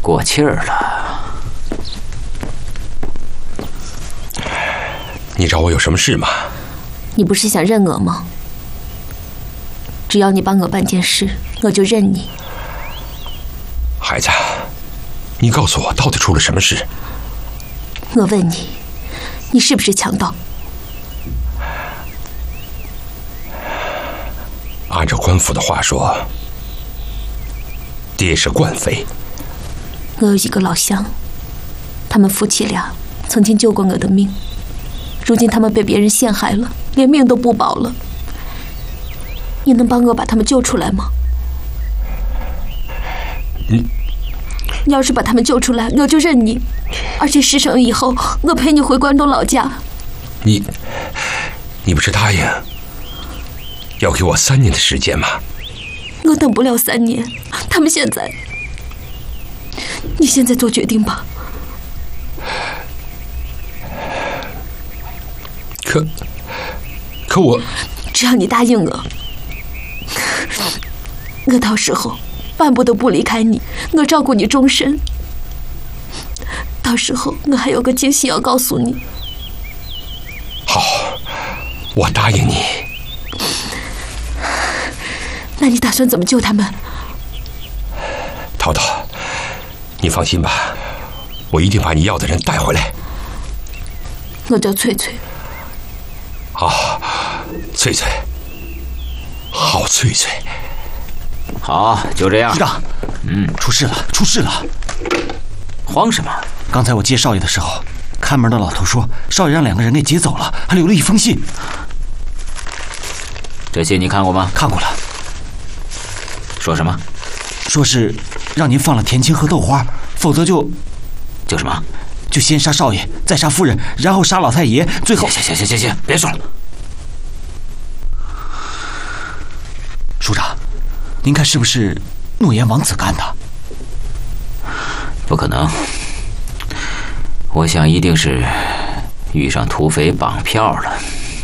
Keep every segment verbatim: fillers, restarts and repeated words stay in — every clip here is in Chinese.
过气儿了。 你找我有什么事吗？ 你不是想认我吗？只要你帮我办件事，我就认你。 孩子，你告诉我到底出了什么事？ 我问你，你是不是强盗？ 按照官府的话说，爹是官妃。 我有一个老乡，他们夫妻俩曾经救过我的命，如今他们被别人陷害了，连命都不保了。你能帮我把他们救出来吗？ 你， 你要是把他们救出来，我就认你，而且事成以后，我陪你回关东老家。 你，你不是答应要给我三年的时间吗？ 我等不了三年，他们现在，你现在做决定吧。 可，可我， 只要你答应我，我到时候万不得不离开你，我照顾你终身。到时候我还有个惊喜要告诉你。 好，我答应你。 那你打算怎么救他们？ 淘淘，你放心吧，我一定把你要的人带回来。 我叫翠翠。 好，翠翠，好翠翠。 好，就这样。 师长，嗯，出事了，出事了！ 慌什么？ 刚才我接少爷的时候，看门的老头说，少爷让两个人给劫走了，还留了一封信。 这信你看过吗？ 看过了。 说什么？ 说是让您放了田青和豆花，否则就就什么？ 就先杀少爷，再杀夫人，然后杀老太爷，最后…… 行行行行行，别说了。 署长，您看是不是诺言王子干的？ 不可能，我想一定是遇上土匪绑票了。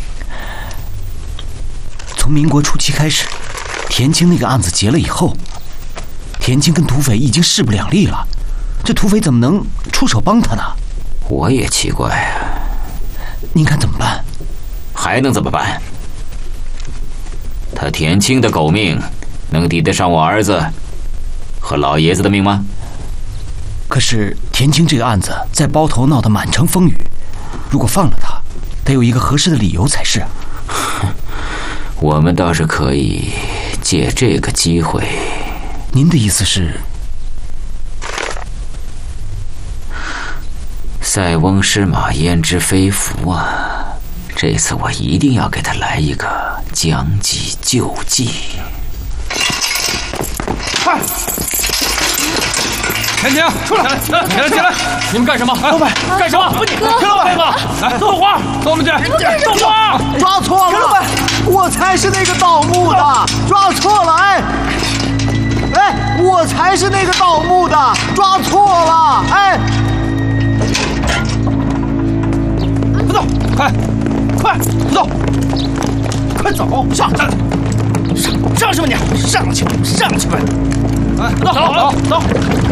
从民国初期开始，田青那个案子结了以后，田青跟土匪已经势不两立了，这土匪怎么能出手帮他呢？ 我也奇怪啊。 您看怎么办？ 还能怎么办？他田青的狗命能抵得上我儿子和老爷子的命吗？ 可是田青这个案子在包头闹得满城风雨，如果放了他，得有一个合适的理由才是。 我们倒是可以借这个机会。 您的意思是？ 塞翁失马焉知非福啊！这次我一定要给他来一个将计就计。 快！田青，出来！起来，起来，起来！你们干什么？老板，干什么？不，你田老板，来，豆花，走我们去！豆花， 抓错了！田老板，我才是那个盗墓的，抓错了！哎，哎，我才是那个盗墓的，抓错了！哎， 快走，快，快走，快走，上上上上什么你？上去，上去吧！哎，走走走。